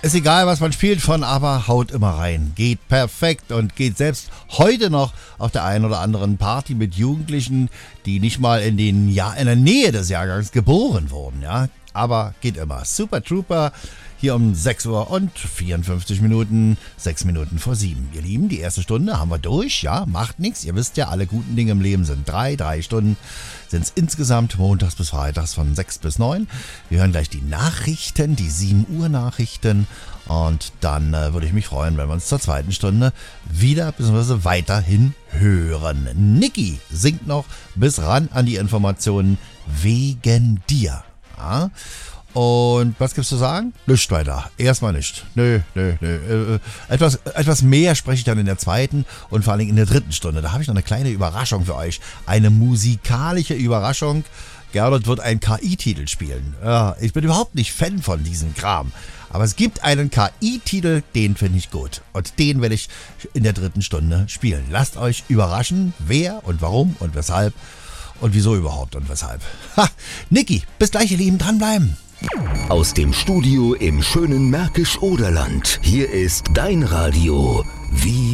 Ist egal, was man spielt von, aber haut immer rein. Geht perfekt und geht selbst heute noch auf der einen oder anderen Party mit Jugendlichen, die nicht mal in der Nähe des Jahrgangs geboren wurden, ja. Aber geht immer. Super Trooper hier um 6 Uhr und 54 Minuten, 6 Minuten vor 7. Ihr Lieben, die erste Stunde haben wir durch, ja, macht nichts. Ihr wisst ja, alle guten Dinge im Leben sind 3 Stunden sind es insgesamt montags bis freitags von 6 bis 9. Wir hören gleich die Nachrichten, die 7 Uhr Nachrichten und dann würde ich mich freuen, wenn wir uns zur zweiten Stunde wieder bzw. weiterhin hören. Niki singt noch bis ran an die Informationen wegen dir. Ja? Und was gibt's zu sagen? Nichts weiter. Erstmal nicht. Nö. Etwas mehr spreche ich dann in der zweiten und vor allem in der dritten Stunde. Da habe ich noch eine kleine Überraschung für euch. Eine musikalische Überraschung. Gernot wird einen KI-Titel spielen. Ja, ich bin überhaupt nicht Fan von diesem Kram. Aber es gibt einen KI-Titel, den finde ich gut. Und den werde ich in der dritten Stunde spielen. Lasst euch überraschen, wer und warum und weshalb und wieso überhaupt und weshalb. Ha, Niki, bis gleich, ihr Lieben, dranbleiben. Aus dem Studio im schönen Märkisch-Oderland. Hier ist dein Radio. Wie